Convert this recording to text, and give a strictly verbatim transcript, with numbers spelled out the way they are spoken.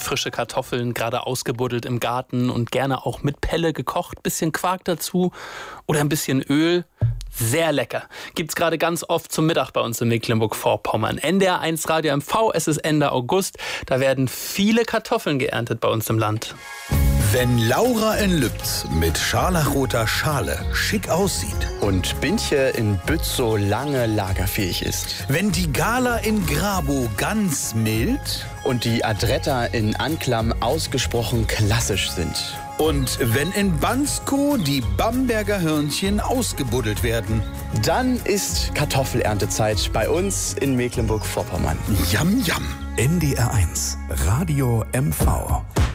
frische Kartoffeln, gerade ausgebuddelt im Garten und gerne auch mit Pelle gekocht, bisschen Quark dazu oder ein bisschen Öl. Sehr lecker. Gibt's gerade ganz oft zum Mittag bei uns in Mecklenburg-Vorpommern. N D R eins Radio M V, es ist Ende August. Da werden viele Kartoffeln geerntet bei uns im Land. Wenn Laura in Lübz mit scharlachroter Schale schick aussieht und Bintje in Bützow lange lagerfähig ist, wenn die Gala in Grabow ganz mild und die Adretta in Anklam ausgesprochen klassisch sind, und wenn in Bansko die Bamberger Hörnchen ausgebuddelt werden, dann ist Kartoffeleerntezeit bei uns in Mecklenburg-Vorpommern. Yam, yam. N D R eins Radio M V.